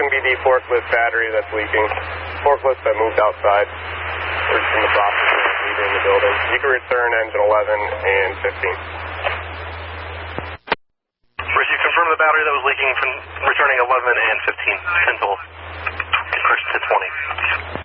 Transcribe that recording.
going to be the forklift battery that's leaking. Forklift that moved outside. We're just in the process of leaving the building. You can return engine 11 and 15. Bruce, you confirm the battery that was leaking from returning 11 and 15. 10 total.